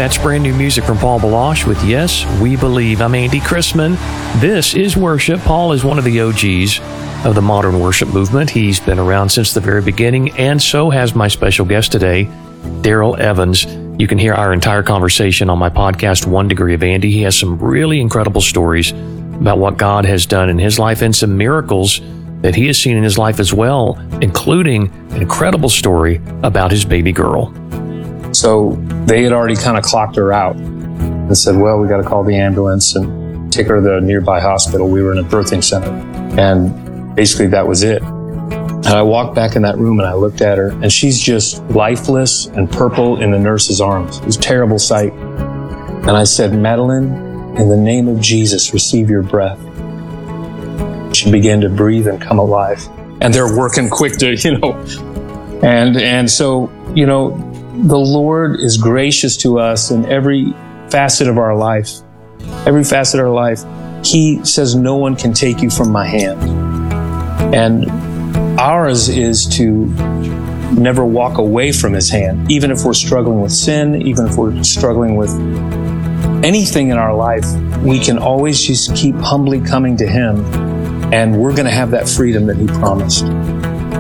That's brand new music from Paul Baloche with Yes, We Believe. I'm Andy Chrisman. This is worship. Paul is one of the OGs of the modern worship movement. He's been around since the very beginning, and so has my special guest today, Daryl Evans. You can hear our entire conversation on my podcast, One Degree of Andy. He has some really incredible stories about what God has done in his life and some miracles that he has seen in his life as well, including an incredible story about his baby girl. So they had already kind of clocked her out and said, well, we got to call the ambulance and take her to the nearby hospital. We were in a birthing center. And basically that was it. And I walked back in that room and I looked at her, and she's just lifeless and purple in the nurse's arms. It was a terrible sight. And I said, Madeline, in the name of Jesus, receive your breath. She began to breathe and come alive. And they're working quick to, and so, the Lord is gracious to us in every facet of our life. Every facet of our life. He says, no one can take you from my hand. And ours is to never walk away from his hand. Even if we're struggling with sin, even if we're struggling with anything in our life, we can always just keep humbly coming to him, and we're going to have that freedom that he promised.